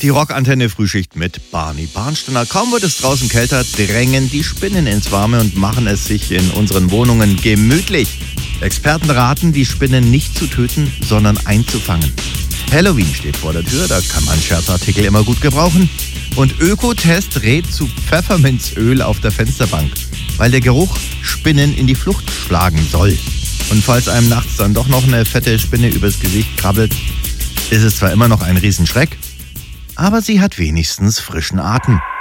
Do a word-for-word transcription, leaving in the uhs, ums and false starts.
Die Rockantenne Frühschicht mit Barney Barnsteiner. Kaum wird es draußen kälter, drängen die Spinnen ins Warme und machen es sich in unseren Wohnungen gemütlich. Experten raten, die Spinnen nicht zu töten, sondern einzufangen. Halloween steht vor der Tür, da kann man Scherzartikel immer gut gebrauchen. Und Ökotest rät zu Pfefferminzöl auf der Fensterbank, weil der Geruch Spinnen in die Flucht schlagen soll. Und falls einem nachts dann doch noch eine fette Spinne übers Gesicht krabbelt, ist es zwar immer noch ein Riesenschreck, aber sie hat wenigstens frischen Atem.